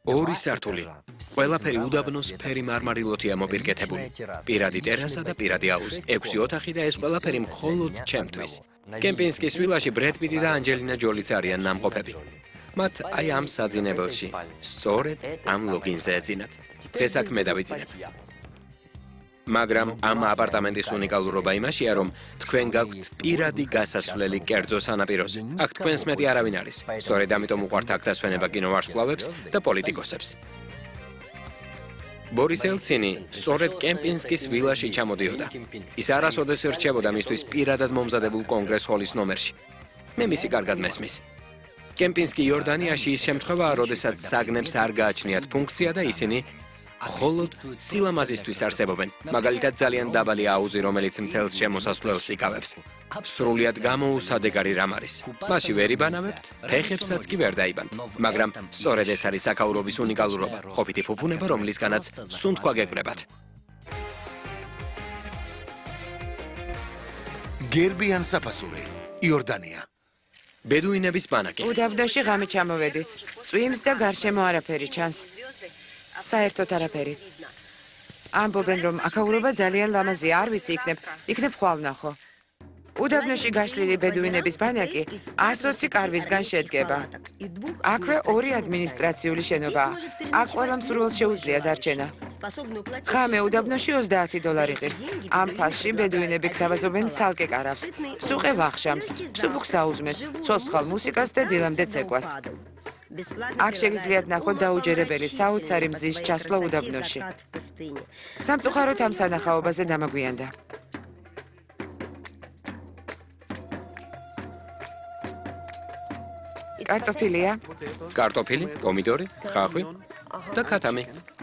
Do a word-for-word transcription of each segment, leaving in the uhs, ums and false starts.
ორი სართული. ყველაფერი უდაბნოს ფერი მარმარილოთია მოპირკეთებული. პირადი ტერასა და პირადი აუზი. ექვსი ოთახი და ეს ყველაფერი მხოლოდ ჩემთვის. კემპინსკის ვილაში ბრედ პიტი და ანჯელინა ჯოლიც არიან ნამყოფები. მათ აი ამ საძინებელში, სწორედ ამ ლოგინზე ეძინათ. დღეს აქ მე დავიძინებ. მაგრამ ამ აპარტამენტის უნიკალურობა იმაშია, რომ თქვენ გაქვთ პირადი გასასვლელი კერძო სანაპიროზე. აქ თქვენს მეტი არავინ არის. სწორედ ამიტომ უყვართ აქ დასვენება კინოვარსკვლავებს და პოლიტიკოსებს. ბორის ელცინი სწორედ კემპინსკის ვილაში ჩამოდიოდა. ის არასოდეს რჩებოდა მისთვის პირადად მომზადებულ კონგრეს ჰოლის ნომერში. მე მისი კარგად მესმის. კემპინსკი იორდანიაში ის შემთხვევაა, როდესაც საგნებს არ გააჩნიათ ფუნქცია და ისინი მხოლოდ სილამაზისთვის არსებობენ. მაგალითად ძალიან დაბალი აუზი, რომელიც მთელს შემოსასვლელს იკავებს. სრულიად გამოუსადეგარი რამ არის. მასში ვერ იბანავებთ, ფეხებსაც კი ვერ დაიბანთ. მაგრამ სწორედ ეს არის საკაურობის უნიკალურობა, ყოფითი ფუფუნება, რომლისგანაც სუნთქვა გეკვრებათ. გერბიან საფასური, იორდანია. ბედუინების ბანაკი. უდაბნოში ღამე ჩამოვედი. წვიმს და გარშემო არაფერი ჩანს. საერთოდ არაფერი. ამბობენ, რომ აქაურობა ძალიან ლამაზია, არ ვიცი იქნებ, იქნებ ხვალ ვნახო. უდაბნოში გაშლილი ბედუინების ბანაკი ასოცი კარვისგან შედგება. აქვე ორი ადმინისტრაციული შენობაა. აქ ყველა მსურველს შეუძლია დარჩენა. ღამე უდაბნოში ოცდაათი დოლარი ღირს. ამ ფასში ბედუინები გთავაზობენ ცალკე კარავს, სუყე ვახშამს, სუფუქს აუზმეს, ცოცხალ მუსიკას და დილამდე ცეკვას. აქ შეგიძლიათ ნახოთ დაუჯერებელი საოცარი მზის ჩასვლა უდაბნოში. სამწუხაროდ ამ სანახაობაზე დამაგვიანდა. კარტოფილია, კარტოფილი, პომიდორი, ხახვი და ქათამი.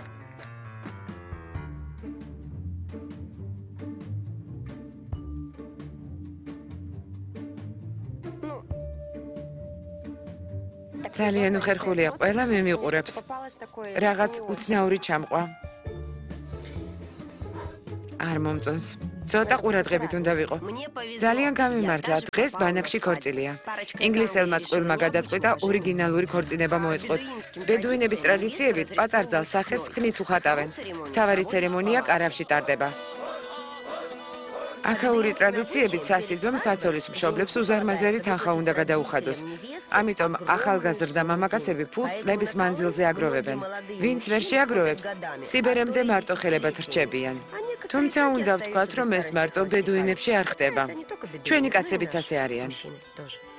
ძალიან უხერხულია, ყველა მემიყურებს. რაღაც უცნაური ჩამყვა. არ მომწონს. ცოტა ყურადღებით უნდა ვიყო. ძალიან გამიმართლა, დღეს ბანაკში ქორწილია. ინგლისელმა წყვილმა გადაწყვიტა ორიგინალური ქორწინება მოეწყოთ. ბედუინების ტრადიციებით პატარძალ სახეს ხნით უხატავენ. მთავარი ცერემონია კარავში ტარდება. აქაური ტრადიციებით სასიძვემ საცოლის მშობლებს უზარმაზარი თანხა უნდა გადაუხადოს. ამიტომ ახალგაზრდა მამაკაცები ფულს წლების მანძილზე აგროვებენ. ვინც ვერ შეაგროვებს, სიბერემდე მარტო ხელებად რჩებიან. თუმცა უნდა ვთქვათ, რომ ეს მარტო ბედუინებში არ ხდება. ჩვენი კაცებიც ასე არიან.